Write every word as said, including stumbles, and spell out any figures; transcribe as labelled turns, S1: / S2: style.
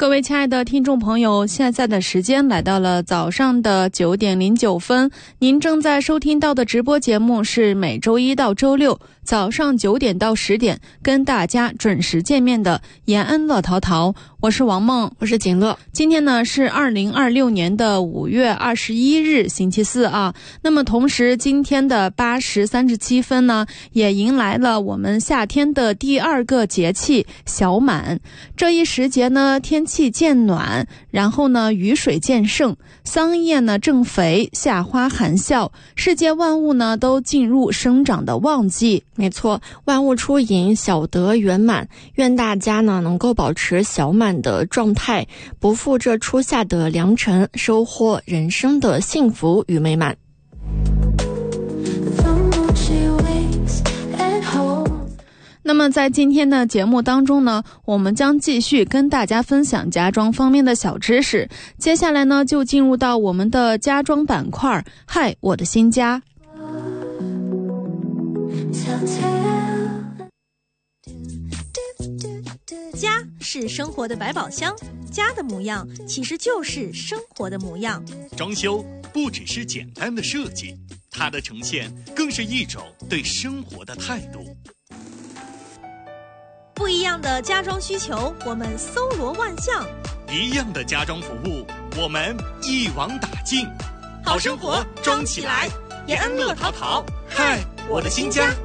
S1: 各位亲爱的听众朋友，现在的时间来到了早上的九点零九分，您正在收听到的直播节目是每周一到周六早上九点到十点跟大家准时见面的延安乐淘淘，我是王梦，
S2: 我是景乐。
S1: 今天呢是二零二六年的五月二十一日星期四啊。那么同时今天的八时三十七分呢，也迎来了我们夏天的第二个节气小满。这一时节呢，天气渐暖，然后呢雨水渐盛，桑叶呢正肥，夏花含笑，世界万物呢都进入生长的旺季。
S2: 没错，万物初盈，小得圆满。愿大家呢能够保持小满的状态，不负这初夏的良辰，收获人生的幸福与美满。
S1: 那么在今天的节目当中呢，我们将继续跟大家分享家装方面的小知识。接下来呢，就进入到我们的家装板块，嗨，我的新家。
S3: 家是生活的百宝箱，家的模样其实就是生活的模样。
S4: 装修不只是简单的设计，它的呈现更是一种对生活的态度。
S3: 不一样的家装需求，我们搜罗万象；
S4: 一样的家装服务，我们一网打尽。好生活装起来，延安乐淘淘，嗨，我的新家。